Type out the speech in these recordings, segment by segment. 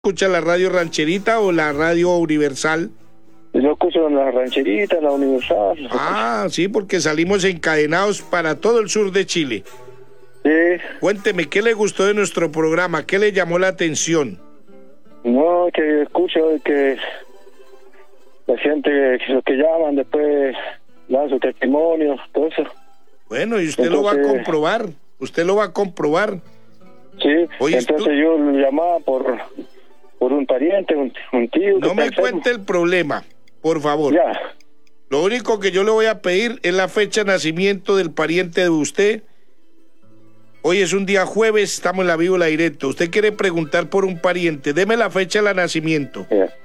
¿Escucha la radio Rancherita o la radio Universal? Yo escucho la Rancherita, la Universal. Ah, sí, porque salimos encadenados para todo el sur de Chile. Sí. Cuénteme, ¿qué le gustó de nuestro programa? ¿Qué le llamó la atención? No, que escucho que la gente, los que llaman, después dan su testimonio, todo eso. Bueno, y usted lo va a comprobar. Usted lo va a comprobar. Sí, Oye, entonces yo lo llamaba por un pariente, un tío. No me cuente el problema, por favor. Ya. Lo único que yo le voy a pedir es la fecha de nacimiento del pariente de usted. Hoy es un día jueves, estamos en la Víbola Directo. Usted quiere preguntar por un pariente. Deme la fecha de nacimiento.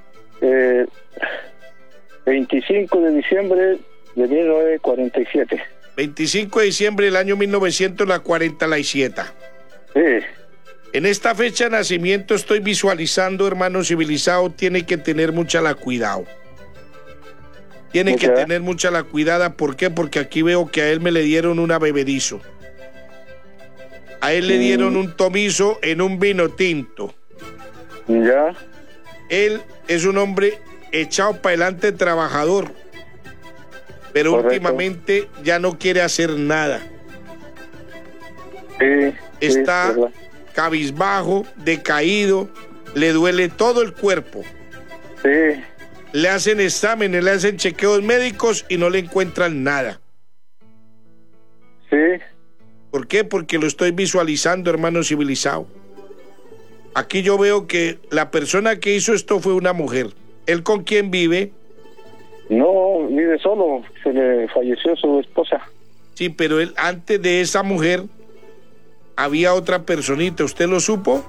25 de diciembre de 1947. 25 de diciembre del año 1947. Sí. En esta fecha de nacimiento estoy visualizando, hermano civilizado, tiene que tener mucha la cuidado. Tiene que tener mucha la cuidada. ¿Por qué? Porque aquí veo que a él me le dieron una bebedizo. A él le dieron un tomizo en un vino tinto. Ya. Él es un hombre echado para adelante, trabajador. Pero últimamente ya no quiere hacer nada. Sí. Está cabizbajo, decaído, le duele todo el cuerpo. Sí. Le hacen exámenes, le hacen chequeos médicos y no le encuentran nada. Sí. ¿Por qué? Porque lo estoy visualizando, hermano civilizado. Aquí yo veo que la persona que hizo esto fue una mujer. ¿Él con quién vive? No, vive solo. Se le falleció su esposa. Sí, pero él, antes de esa mujer, había otra personita. ¿Usted lo supo?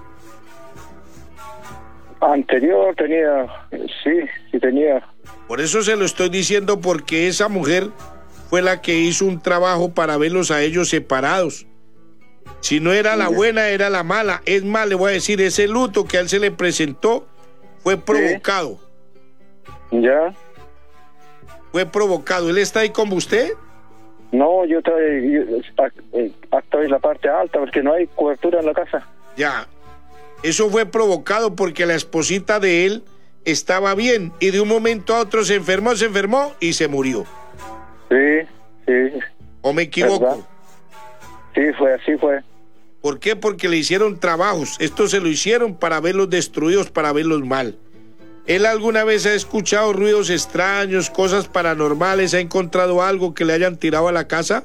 Anterior tenía, sí tenía. Por eso se lo estoy diciendo, porque esa mujer fue la que hizo un trabajo para verlos a ellos separados. Si no era la buena, era la mala. Es más, le voy a decir, ese luto que a él se le presentó fue provocado. Ya. Fue provocado. ¿Él está ahí con usted? No, yo estoy en la parte alta porque no hay cobertura en la casa. Ya. Eso fue provocado porque la esposita de él estaba bien y de un momento a otro se enfermó y se murió. Sí, sí. ¿O me equivoco? ¿Verdad? Sí, así fue. ¿Por qué? Porque le hicieron trabajos. Esto se lo hicieron para verlos destruidos, para verlos mal. ¿Él alguna vez ha escuchado ruidos extraños, cosas paranormales? ¿Ha encontrado algo que le hayan tirado a la casa?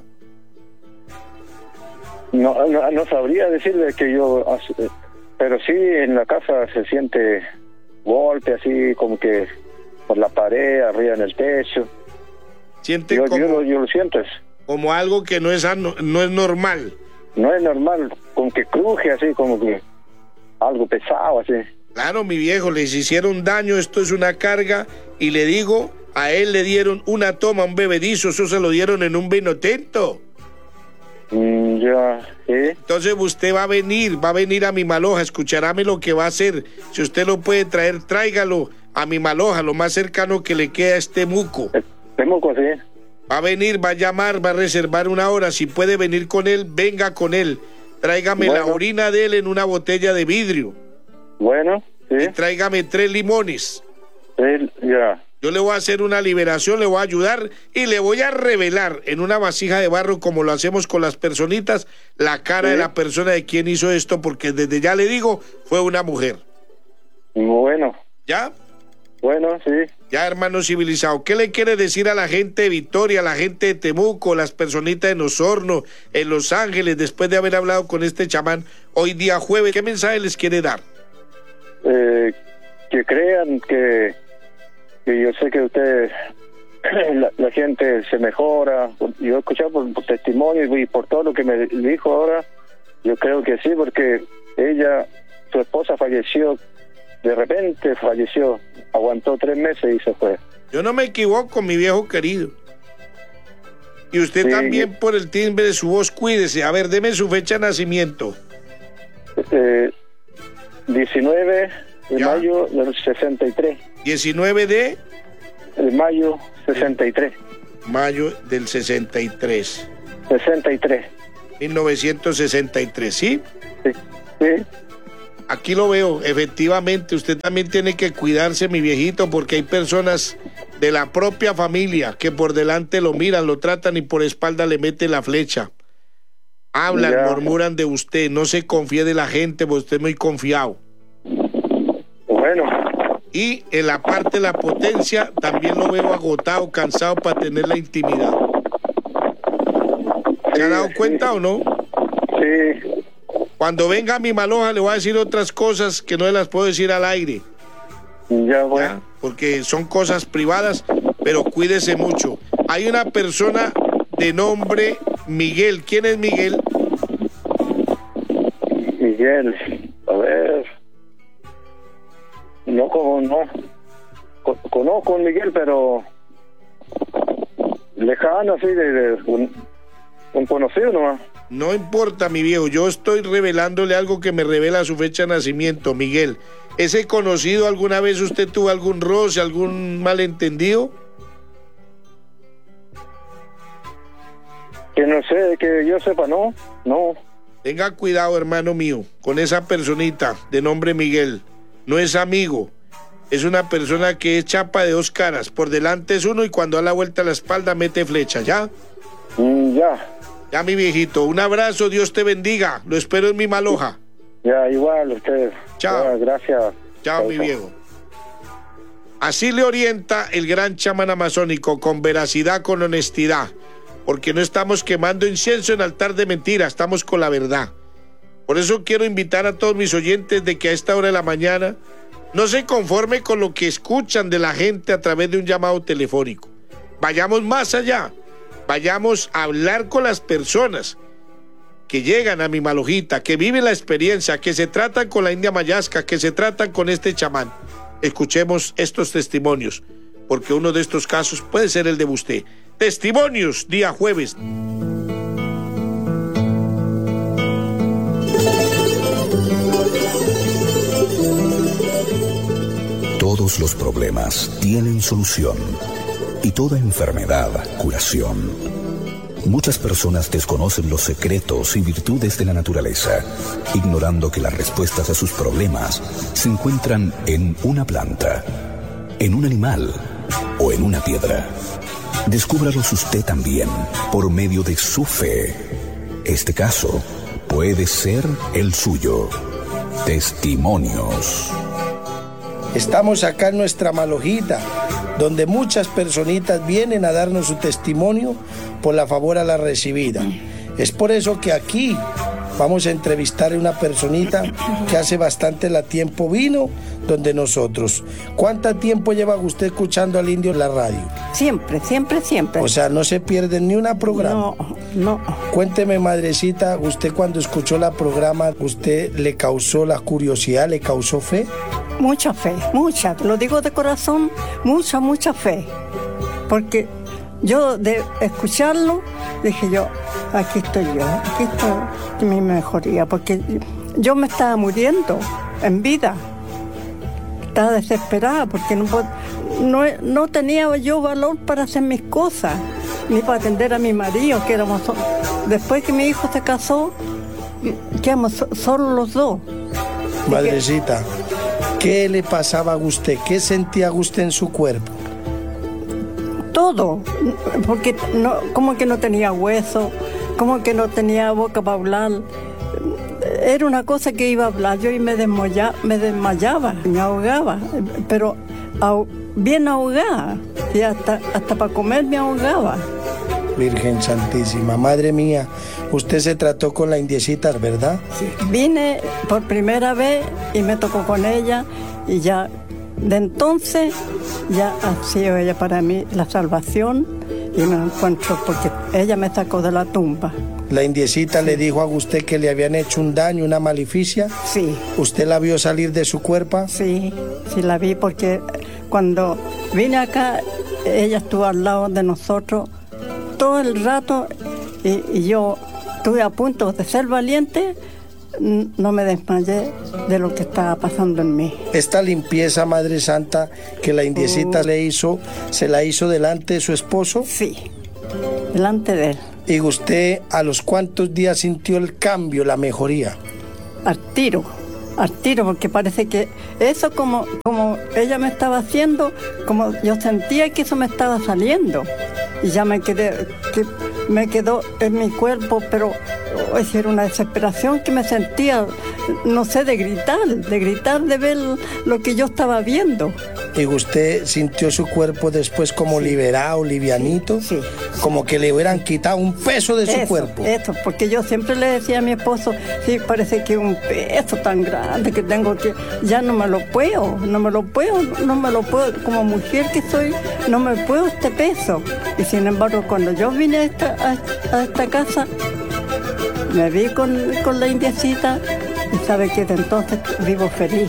No sabría decirle que yo... Pero sí, en la casa se siente golpe, así como que por la pared, arriba en el techo. ¿Siente yo lo siento. Como algo que no es normal? No es normal, como que cruje así, como que algo pesado así. Claro, mi viejo, les hicieron daño, esto es una carga, y le digo, a él le dieron una toma, un bebedizo, eso se lo dieron en un vino tinto. Ya, sí. Entonces usted va a venir a mi Maloja, escucharáme lo que va a hacer. Si usted lo puede traer, tráigalo a mi Maloja, lo más cercano que le queda a este Muco. Muco, sí. Va a venir, va a llamar, va a reservar una hora. Si puede venir con él, venga con él. Tráigame la orina de él en una botella de vidrio. Bueno, sí. Y tráigame 3 limones. Ya. Yo le voy a hacer una liberación, le voy a ayudar y le voy a revelar en una vasija de barro, como lo hacemos con las personitas, la cara de la persona de quien hizo esto, porque desde ya le digo, fue una mujer. Bueno. ¿Ya? Bueno, sí. Ya, hermano civilizado, ¿qué le quiere decir a la gente de Victoria, a la gente de Temuco, las personitas en Osorno, en Los Ángeles, después de haber hablado con este chamán hoy día jueves? ¿Qué mensaje les quiere dar? Que crean que yo sé que ustedes, la gente se mejora. Yo he escuchado por testimonio y por todo lo que me dijo ahora, yo creo que sí, porque su esposa falleció, de repente falleció, aguantó 3 meses y se fue. Yo no me equivoco, mi viejo querido. Y usted también, por el timbre de su voz, cuídese. A ver, deme su fecha de nacimiento. 19 de mayo del 63. 19 de mayo 63. Mayo del 63. 63. 1963, ¿sí? Sí. Aquí lo veo, efectivamente, usted también tiene que cuidarse, mi viejito, porque hay personas de la propia familia que por delante lo miran, lo tratan y por espalda le meten la flecha. Hablan, murmuran de usted, no se confíe de la gente, porque usted es muy confiado. Bueno. Y en la parte de la potencia también lo veo agotado, cansado para tener la intimidad. ¿Se ha dado cuenta o no? Sí. Cuando venga mi Maloja le voy a decir otras cosas que no las puedo decir al aire. Ya, bueno. ¿Ya? Porque son cosas privadas, pero cuídese mucho. Hay una persona de nombre Miguel. ¿Quién es Miguel? Miguel, a ver. No, conozco a Miguel, pero lejano, así, de un conocido nomás. No importa, mi viejo, yo estoy revelándole algo que me revela su fecha de nacimiento, Miguel. ¿Ese conocido alguna vez usted tuvo algún roce, algún malentendido? Que no sé, que yo sepa, no. Tenga cuidado, hermano mío, con esa personita de nombre Miguel. No es amigo, es una persona que es chapa de dos caras. Por delante es uno y cuando da la vuelta a la espalda mete flecha, ¿ya? Ya. Ya, mi viejito, un abrazo, Dios te bendiga. Lo espero en mi Maloja. Ya, igual, usted. Chao. Ya, gracias. Chao, mi viejo. Así le orienta el gran chamán amazónico, con veracidad, con honestidad. Porque no estamos quemando incienso en altar de mentira, estamos con la verdad. Por eso quiero invitar a todos mis oyentes de que a esta hora de la mañana no se conforme con lo que escuchan de la gente a través de un llamado telefónico. Vayamos más allá. Vayamos a hablar con las personas que llegan a mi Malojita, que viven la experiencia, que se tratan con la India Mayasca, que se tratan con este chamán. Escuchemos estos testimonios, porque uno de estos casos puede ser el de usted. Testimonios, día jueves. Todos los problemas tienen solución y toda enfermedad curación. Muchas personas desconocen los secretos y virtudes de la naturaleza, ignorando que las respuestas a sus problemas se encuentran en una planta, en un animal o en una piedra. Descúbralos usted también por medio de su fe. Este caso puede ser el suyo. Testimonios. Estamos acá en nuestra Malojita, donde muchas personitas vienen a darnos su testimonio por la favor a la recibida. Es por eso que aquí vamos a entrevistar a una personita que hace bastante tiempo vino donde nosotros. ¿Cuánto tiempo lleva usted escuchando al Indio en la radio? Siempre. O sea, no se pierde ni una programa. No. Cuénteme, madrecita, usted cuando escuchó la programa, ¿usted le causó la curiosidad, le causó fe? Mucha fe, mucha, lo digo de corazón, mucha fe. Porque yo de escucharlo, dije yo, aquí estoy mi mejoría, porque yo me estaba muriendo en vida. Estaba desesperada porque no tenía yo valor para hacer mis cosas, ni para atender a mi marido, que éramos después que mi hijo se casó, quedamos solo los dos. Madrecita, ¿qué le pasaba a usted? ¿Qué sentía usted en su cuerpo? Todo, porque como que no tenía hueso, como que no tenía boca para hablar. Era una cosa que iba a hablar yo y me desmayaba, me ahogaba, pero bien ahogada, y hasta para comer me ahogaba. Virgen Santísima, madre mía, usted se trató con la indiecita, ¿verdad? Sí. Vine por primera vez y me tocó con ella y ya de entonces ya ha sido ella para mí la salvación y me encuentro porque ella me sacó de la tumba. ¿La indiecita le dijo a usted que le habían hecho un daño, una maleficia? Sí. ¿Usted la vio salir de su cuerpo? Sí la vi porque cuando vine acá ella estuvo al lado de nosotros todo el rato y yo estuve a punto de ser valiente, no me desmayé de lo que estaba pasando en mí. Esta limpieza, Madre Santa, que la indiecita le hizo, ¿se la hizo delante de su esposo? Sí, delante de él. ¿Y usted a los cuántos días sintió el cambio, la mejoría? Al tiro. al tiro, porque parece que eso como ella me estaba haciendo, como yo sentía que eso me estaba saliendo. Y ya me quedó en mi cuerpo, pero era una desesperación que me sentía, no sé, de gritar, de ver lo que yo estaba viendo. ¿Y usted sintió su cuerpo después como liberado, livianito? Sí. Como que le hubieran quitado un peso de su cuerpo. Eso, porque yo siempre le decía a mi esposo, sí, parece que un peso tan grande que tengo que, ya no me lo puedo, como mujer que soy, no me puedo este peso. Y sin embargo, cuando yo vine a esta casa, me vi con la indiecita y sabe que de entonces vivo feliz.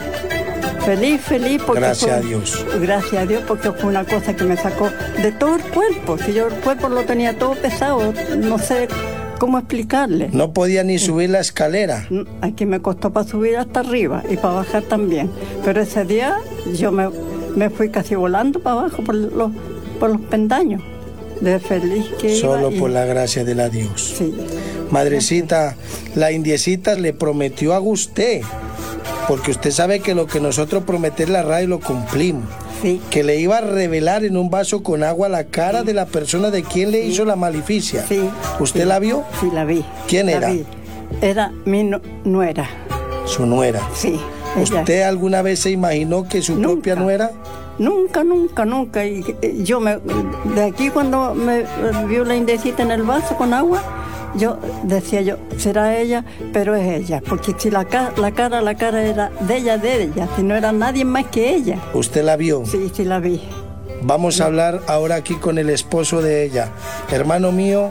Feliz porque gracias a Dios. Gracias a Dios, porque fue una cosa que me sacó de todo el cuerpo. Si yo el cuerpo lo tenía todo pesado, no sé cómo explicarle. No podía ni subir la escalera. Aquí me costó para subir hasta arriba y para bajar también. Pero ese día yo me fui casi volando para abajo por los pendaños. De feliz que solo iba por la gracia de la Dios. Sí. Madrecita, la indiecita le prometió a usted, porque usted sabe que lo que nosotros prometemos en la radio lo cumplimos. Sí. Que le iba a revelar en un vaso con agua la cara de la persona de quien le hizo la malificia. Sí. ¿Usted la vio? Sí, la vi. ¿Quién era? Vi. Era mi nuera. Su nuera. Sí. ¿Usted alguna vez se imaginó que su propia nuera? Nunca. Y yo de aquí cuando me vio la indecita en el vaso con agua, yo decía será ella, pero es ella, porque si la cara era de ella, si no era nadie más que ella. ¿Usted la vio? Sí, la vi. Vamos a hablar ahora aquí con el esposo de ella. Hermano mío,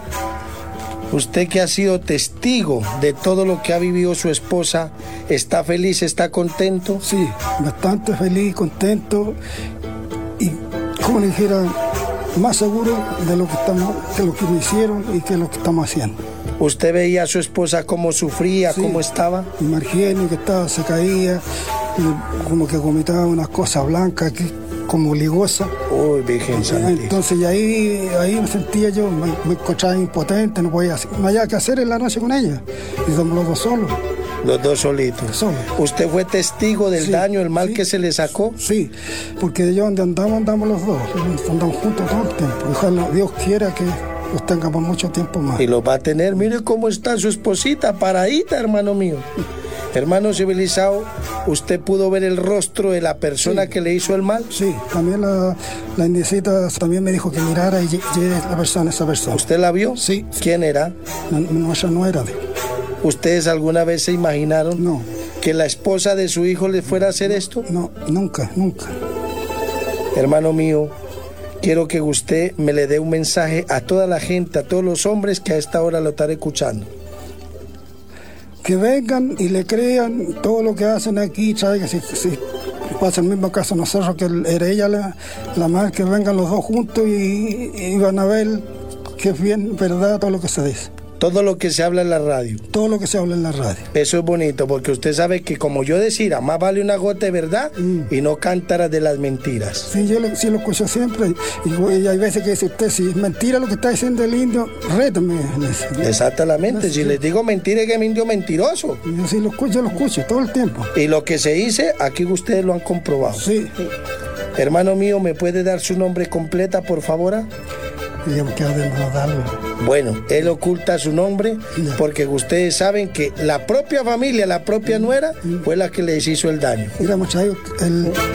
usted que ha sido testigo de todo lo que ha vivido su esposa, ¿está feliz, está contento? Sí, bastante feliz, contento y, como le dijera, más seguro de lo que me hicieron y que lo que estamos haciendo. ¿Usted veía a su esposa cómo sufría, cómo estaba? Margene, que se caía, como que vomitaba unas cosas blancas aquí, como ligosa. Uy, Virgen Santísima. Entonces ahí me sentía yo, me encontraba impotente, no había que hacer en la noche con ella. Y somos los dos solos. Los dos solitos. Solos. ¿Usted fue testigo del daño, el mal que se le sacó? Sí, porque yo donde andamos los dos, andamos juntos todo el tiempo. Ojalá Dios quiera que los tengamos mucho tiempo más. Y los va a tener. Mire cómo está su esposita, paradita, hermano mío. Hermano civilizado, ¿usted pudo ver el rostro de la persona que le hizo el mal? Sí, también la indiecita también me dijo que mirara y esa persona. ¿Usted la vio? Sí. ¿Quién era? Nuestra nuera. ¿Ustedes alguna vez se imaginaron no, que la esposa de su hijo le fuera a hacer esto? No, nunca. Hermano mío, quiero que usted me le dé un mensaje a toda la gente, a todos los hombres que a esta hora lo están escuchando. Que vengan y le crean todo lo que hacen aquí, ¿sabe? Que si pasa el mismo caso nosotros, que era ella la madre, que vengan los dos juntos y van a ver que es bien verdad todo lo que se dice. Todo lo que se habla en la radio. Todo lo que se habla en la radio. Eso es bonito, porque usted sabe que, como yo decía, más vale una gota de verdad y no cántaras de las mentiras. Sí, yo sí lo escucho siempre. Y hay veces que dice usted, si es mentira lo que está diciendo el indio, rétame. Exactamente. Si les digo mentira, es que mi indio mentiroso. Yo sí lo escucho todo el tiempo. Y lo que se dice, aquí ustedes lo han comprobado. Sí. Hermano mío, ¿me puede dar su nombre completa, por favor? Bueno, él oculta su nombre porque ustedes saben que la propia familia, la propia nuera, fue la que les hizo el daño. Mira, muchachos,